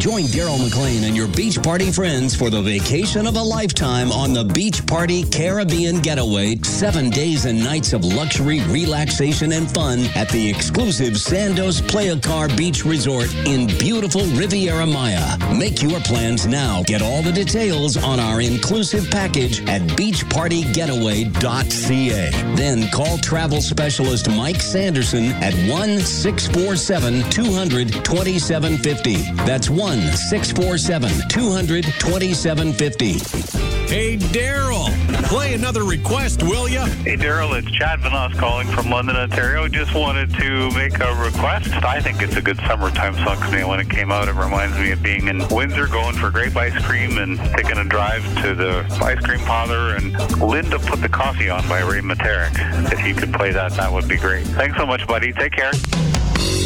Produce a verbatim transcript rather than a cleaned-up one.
Join Daryl McLean and your beach party friends for the vacation of a lifetime on the Beach Party Caribbean Getaway. Seven days and nights of luxury, relaxation, and fun at the exclusive Sandos Playa Car Beach Resort in beautiful Riviera Maya. Make your plans now. Get all the details on our inclusive package at beach party getaway dot c a. Then call travel specialist Mike Sanderson at one six four seven, two hundred, twenty-seven fifty. That's one six four seven, two hundred, twenty-seven fifty. Hey, Daryl, play another request, will ya? Hey, Daryl, it's Chad Vanos calling from London, Ontario. Just wanted to make a request. I think it's a good summertime song because when it came out, it reminds me of being in Windsor, going for grape ice cream and taking a drive to the ice cream parlor. And Linda Put the Coffee On by Ray Matarek. If you could play that, that would be great. Thanks so much, buddy. Take care.